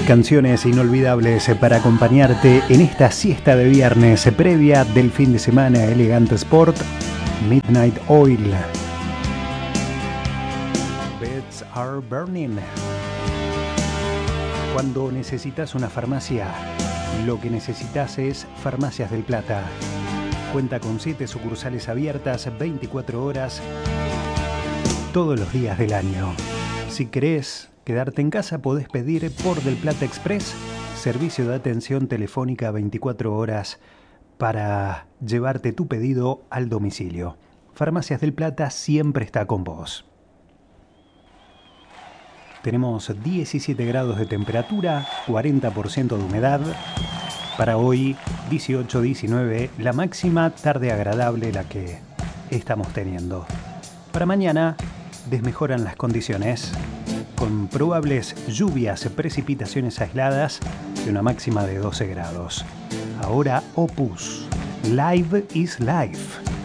canciones inolvidables para acompañarte en esta siesta de viernes previa del fin de semana. Elegant Sport, Midnight Oil. Beds are burning. Cuando necesitas una farmacia, lo que necesitas es Farmacias del Plata. Cuenta con 7 sucursales abiertas 24 horas todos los días del año. Si querés quedarte en casa, podés pedir por Del Plata Express, servicio de atención telefónica 24 horas para llevarte tu pedido al domicilio. Farmacias del Plata siempre está con vos. Tenemos 17 grados de temperatura, 40% de humedad. Para hoy, 18-19, la máxima, tarde agradable la que estamos teniendo. Para mañana, desmejoran las condiciones, con probables lluvias, precipitaciones aisladas y una máxima de 12 grados. Ahora Opus, Live is Life.